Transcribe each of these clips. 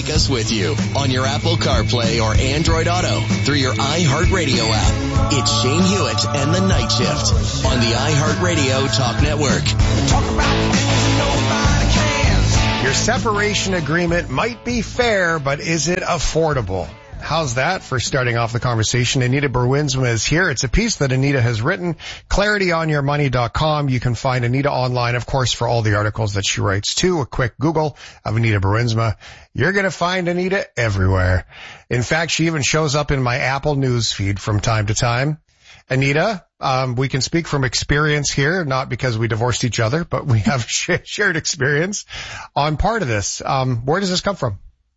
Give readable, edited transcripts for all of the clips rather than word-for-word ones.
take us with you on your Apple CarPlay or Android Auto through your iHeartRadio app. It's Shane Hewitt and the Night Shift on the iHeartRadio Talk Network. Talk about things nobody can. Your separation agreement might be fair, but is it affordable? How's that for starting off the conversation? Anita Berwinsma is here. It's a piece that Anita has written, clarityonyourmoney.com. You can find Anita online, of course, for all the articles that she writes too. A quick Google of Anita Berwinsma. You're going to find Anita everywhere. In fact, she even shows up in my Apple news feed from time to time. Anita, we can speak from experience here, not because we divorced each other, but we have shared experience on part of this. Where does this come from?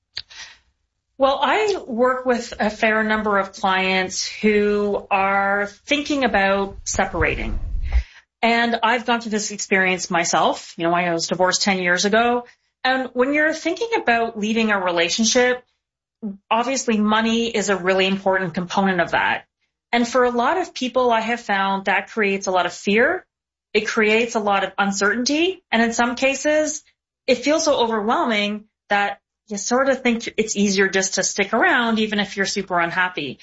Well, I work with a fair number of clients who are thinking about separating. And I've gone through this experience myself. I was divorced 10 years ago. And when you're thinking about leaving a relationship, obviously money is a really important component of that. And for a lot of people, I have found that creates a lot of fear. It creates a lot of uncertainty. And in some cases, it feels so overwhelming that you sort of think it's easier just to stick around, even if you're super unhappy.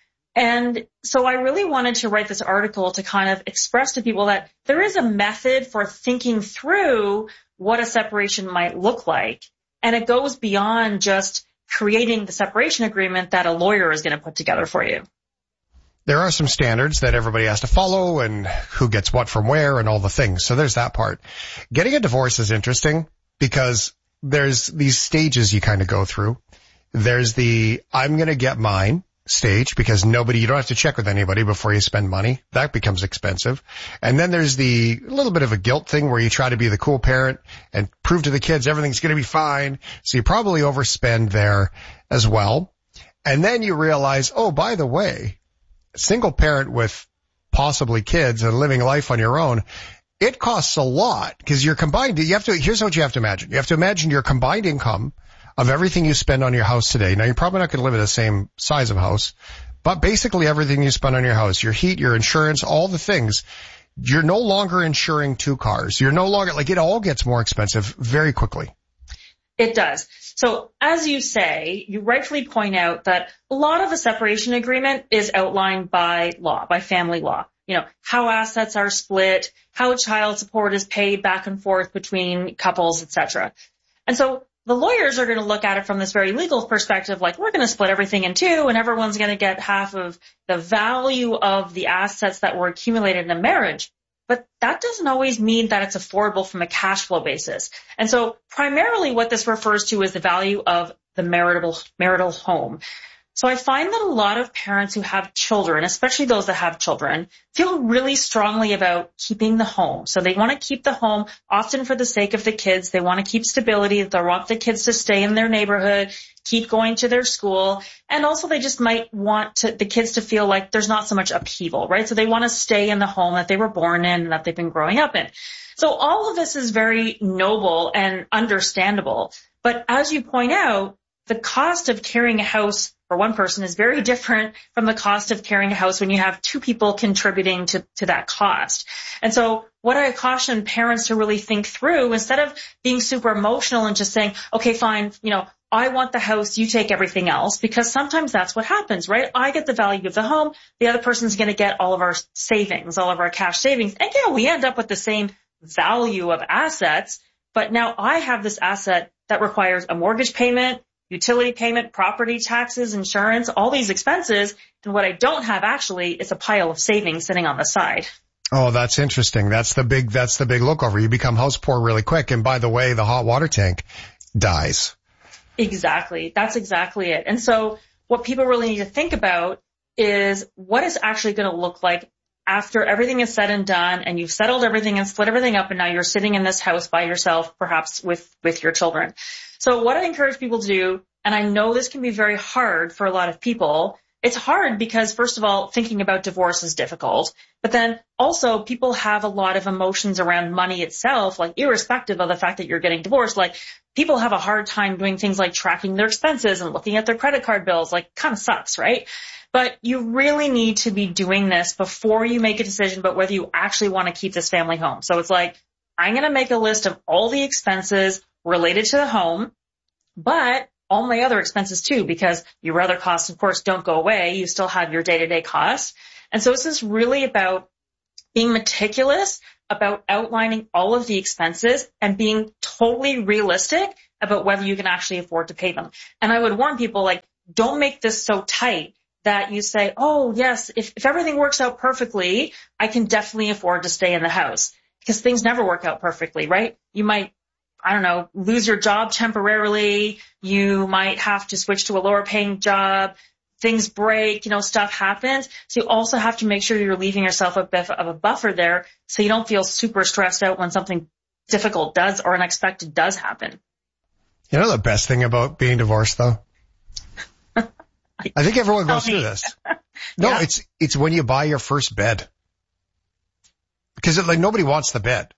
And so I really wanted to write this article to kind of express to people that there is a method for thinking through what a separation might look like. And it goes beyond just creating the separation agreement that a lawyer is going to put together for you. There are some standards that everybody has to follow and who gets what from where and all the things. So there's that part. Getting a divorce is interesting because there's these stages you kind of go through. There's the I'm going to get mine stage because you don't have to check with anybody before you spend money. That becomes expensive. And then there's the little bit of a guilt thing where you try to be the cool parent and prove to the kids everything's going to be fine. So you probably overspend there as well. And then you realize, oh, by the way, a single parent with possibly kids and living life on your own, it costs a lot because you're combined. Here's what you have to imagine. You have to imagine your combined income of everything you spend on your house today. Now, you're probably not going to live in the same size of house, but basically everything you spend on your house, your heat, your insurance, all the things, you're no longer insuring two cars. You're no longer it all gets more expensive very quickly. It does. So as you say, you rightfully point out that a lot of a separation agreement is outlined by law, by family law. How assets are split, how child support is paid back and forth between couples, etc. And so the lawyers are going to look at it from this very legal perspective, like we're going to split everything in two and everyone's going to get half of the value of the assets that were accumulated in a marriage. But that doesn't always mean that it's affordable from a cash flow basis. And so primarily what this refers to is the value of the marital home. So I find that a lot of parents who have children, especially those that have children, feel really strongly about keeping the home. So they want to keep the home, often for the sake of the kids. They want to keep stability. They want the kids to stay in their neighborhood, keep going to their school. And also they just might want the kids to feel like there's not so much upheaval, right? So they want to stay in the home that they were born in and that they've been growing up in. So all of this is very noble and understandable. But as you point out, the cost of carrying a house for one person is very different from the cost of carrying a house when you have two people contributing to that cost. And so what I caution parents to really think through, instead of being super emotional and just saying, okay, fine, I want the house, you take everything else, because sometimes that's what happens, right? I get the value of the home, the other person's going to get all of our savings, all of our cash savings. And we end up with the same value of assets, but now I have this asset that requires a mortgage payment, utility payment, property taxes, insurance, all these expenses. And what I don't have actually is a pile of savings sitting on the side. Oh, that's interesting. That's the big look over. You become house poor really quick. And by the way, the hot water tank dies. Exactly. That's exactly it. And so what people really need to think about is what is actually going to look like after everything is said and done and you've settled everything and split everything up and now you're sitting in this house by yourself, perhaps with your children. So what I encourage people to do, and I know this can be very hard for a lot of people, it's hard because, first of all, thinking about divorce is difficult. But then also people have a lot of emotions around money itself, like irrespective of the fact that you're getting divorced. Like people have a hard time doing things like tracking their expenses and looking at their credit card bills, like kind of sucks, right? But you really need to be doing this before you make a decision about whether you actually want to keep this family home. So it's like, I'm going to make a list of all the expenses related to the home, but all my other expenses too, because your other costs, of course, don't go away. You still have your day-to-day costs. And so this is really about being meticulous about outlining all of the expenses and being totally realistic about whether you can actually afford to pay them. And I would warn people, like, don't make this so tight that you say, oh, yes, if everything works out perfectly, I can definitely afford to stay in the house. Because things never work out perfectly, right? You might, I don't know, lose your job temporarily. You might have to switch to a lower paying job. Things break, stuff happens. So you also have to make sure you're leaving yourself a bit of a buffer there so you don't feel super stressed out when something difficult does or unexpected does happen. You know the best thing about being divorced, though? I think everyone goes through this. No, yeah. It's when you buy your first bed. Because nobody wants the bed.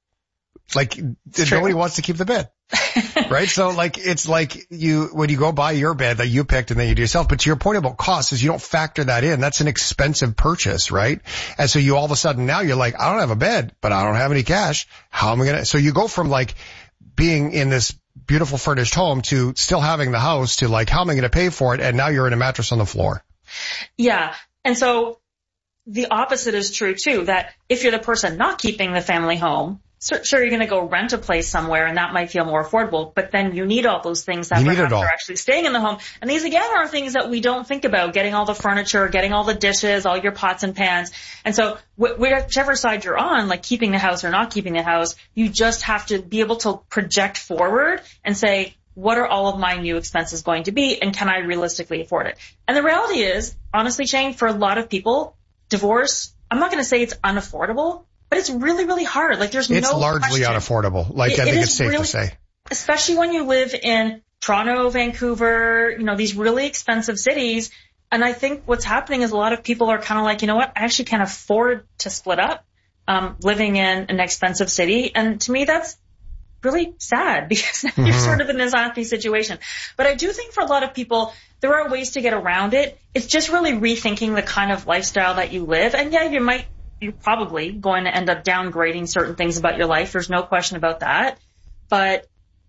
Nobody wants to keep the bed. Right? So it's like when you go buy your bed that you picked and then you do yourself. But to your point about costs is you don't factor that in. That's an expensive purchase, right? And so you all of a sudden now you're like, I don't have a bed, but I don't have any cash. How am I going to? So you go from being in this beautiful furnished home to still having the house to how am I going to pay for it? And now you're in a mattress on the floor. Yeah. And so the opposite is true too, that if you're the person not keeping the family home, sure, you're going to go rent a place somewhere and that might feel more affordable, but then you need all those things that perhaps are actually staying in the home. And these again are things that we don't think about, getting all the furniture, getting all the dishes, all your pots and pans. And so whichever side you're on, keeping the house or not keeping the house, you just have to be able to project forward and say, what are all of my new expenses going to be and can I realistically afford it? And the reality is, honestly, Shane, for a lot of people, divorce, I'm not going to say it's unaffordable, but it's really, really hard. It's largely unaffordable. I think it's safe to say. Especially when you live in Toronto, Vancouver, these really expensive cities. And I think what's happening is a lot of people are kind of like, you know what, I actually can't afford to split up, living in an expensive city. And to me, that's really sad because you're sort of in this unhappy situation. But I do think for a lot of people, there are ways to get around it. It's just really rethinking the kind of lifestyle that you live. And yeah, you're probably going to end up downgrading certain things about your life. There's no question about that. But,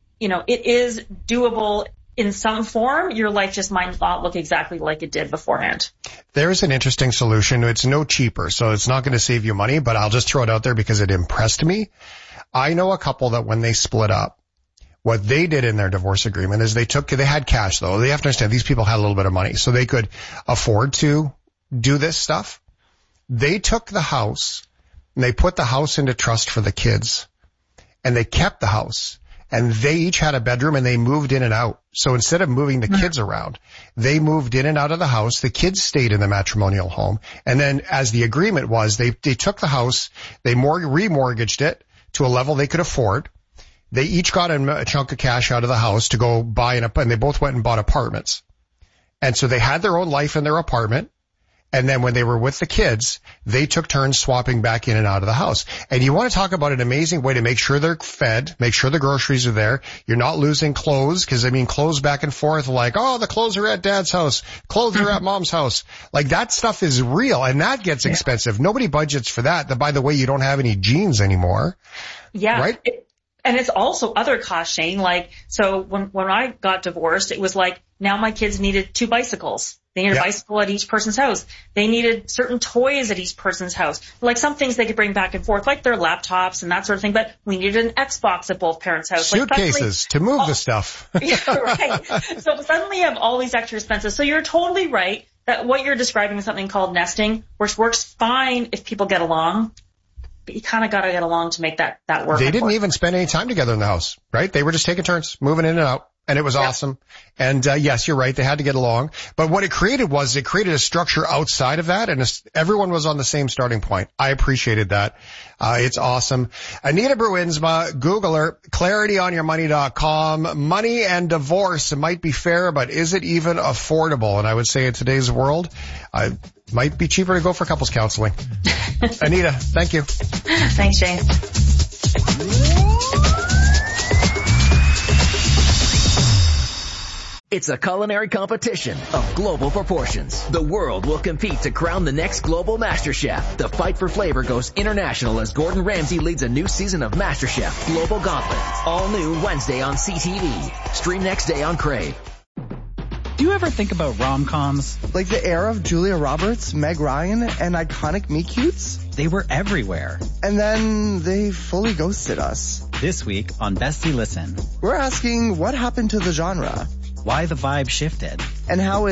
it is doable in some form. Your life just might not look exactly like it did beforehand. There's an interesting solution. It's no cheaper, so it's not going to save you money, but I'll just throw it out there because it impressed me. I know a couple that when they split up, what they did in their divorce agreement is they had cash though. They have to understand these people had a little bit of money, so they could afford to do this stuff. They took the house and they put the house into trust for the kids and they kept the house and they each had a bedroom and they moved in and out. So instead of moving the kids around, they moved in and out of the house. The kids stayed in the matrimonial home. And then as the agreement was, they took the house, they remortgaged it to a level they could afford. They each got a chunk of cash out of the house to go buy and they both went and bought apartments. And so they had their own life in their apartment. And then when they were with the kids, they took turns swapping back in and out of the house. And you want to talk about an amazing way to make sure they're fed, make sure the groceries are there. You're not losing clothes because, clothes back and forth the clothes are at dad's house. Clothes are at mom's house. That stuff is real and that gets expensive. Nobody budgets for that. By the way, you don't have any jeans anymore. Yeah. Right? And it's also other costs, Shane. So when I got divorced, it was now my kids needed 2 bicycles. They needed a bicycle at each person's house. They needed certain toys at each person's house. Some things they could bring back and forth, like their laptops and that sort of thing. But we needed an Xbox at both parents' house. Suitcases to move the stuff. Yeah, right. So suddenly you have all these extra expenses. So you're totally right that what you're describing is something called nesting, which works fine if people get along. But you kind of got to get along to make that work. They didn't even spend any time together in the house, right? They were just taking turns, moving in and out. And it was awesome. And yes, you're right. They had to get along. But what it created a structure outside of that, and everyone was on the same starting point. I appreciated that. It's awesome. Anita Bruinsma, Google her, clarityonyourmoney.com. Money and divorce. It might be fair, but is it even affordable? And I would say in today's world, it might be cheaper to go for couples counseling. Anita, thank you. Thanks, Shane. It's a culinary competition of global proportions. The world will compete to crown the next global MasterChef. The fight for flavor goes international as Gordon Ramsay leads a new season of MasterChef Global Gauntlet. All new Wednesday on CTV. Stream next day on Crave. Do you ever think about rom-coms? Like the era of Julia Roberts, Meg Ryan, and iconic meet-cutes? They were everywhere. And then they fully ghosted us. This week on Bestie Listen, We're asking what happened to the genre why the vibe shifted. and how